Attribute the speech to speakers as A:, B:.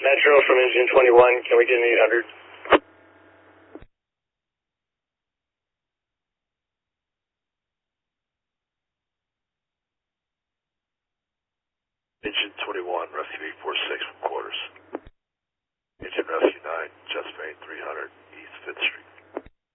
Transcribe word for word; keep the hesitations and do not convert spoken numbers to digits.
A: Metro from engine twenty-one, can we get an eight hundred?
B: Engine twenty-one, rescue eight four six from quarter.